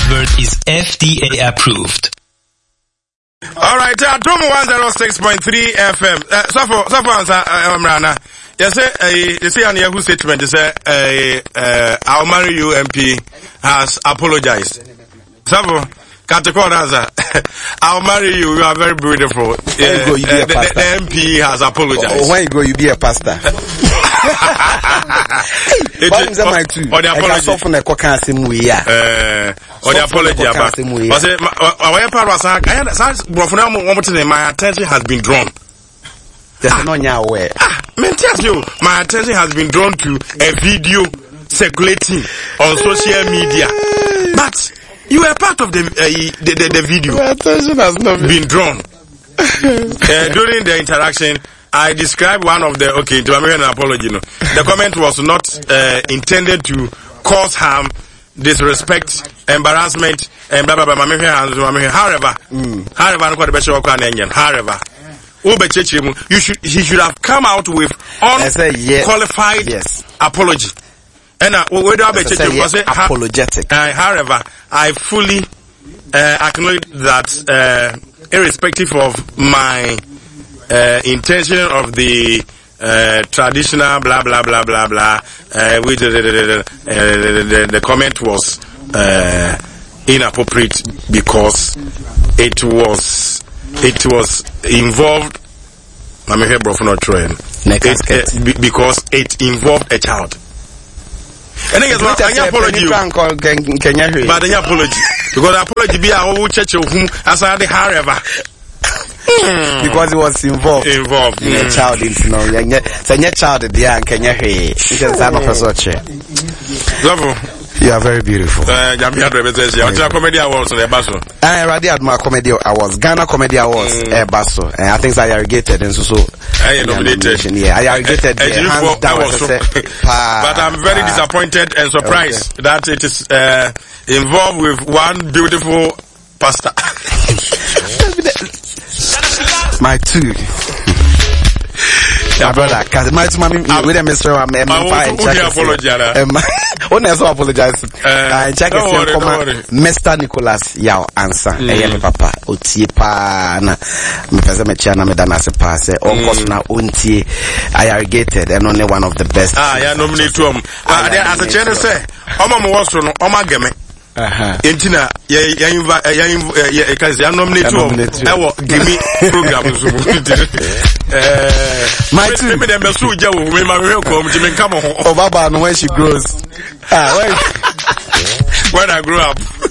advert is FDA approved. Alright, Tom 106.3 FM. Rana. Yes, you see on Yahoo statement, you say, I'll marry you MP has apologized. Savo, I'll marry you, you are very beautiful. The MP has apologized. When you go, you be a pastor. What is my two? Or the apology. Or the apology my attention has been drawn. My attention has been drawn to a video circulating on social media. But you were part of the video. My attention has not been drawn. During the interaction, I described one of the, to American apology, no. The comment was not intended to cause harm, disrespect, embarrassment, and blah blah blah. However, he should have come out with unqualified apology. And apologetic. However, I fully acknowledge that irrespective of my intention of the traditional blah blah blah blah blah, which the comment was inappropriate because it was involved. I'm here, bro, for not trying. Because it involved a child. And then apology, but an apology because apology be our whole church of whom as I however. Because it was involved in a child, child you are very beautiful. Comedy Awards Comedy Awards, Ghana Comedy Awards, Basso. I think I irrigated and so I nominated. Yeah, I irrigated. But I'm very disappointed and surprised that it is involved with one beautiful pastor. My two. My brother, cause my mommy with a Mr. Apologize. Check Mr. Nicholas Yao answer. Papa Otiepa na mepeza mechana medana se pass on course na unti I irrigated and only one of the best. Nominate to as a channel say Oma mo was no Oma Geme. Entina ya nominate to give me program my two when she grows when I grew up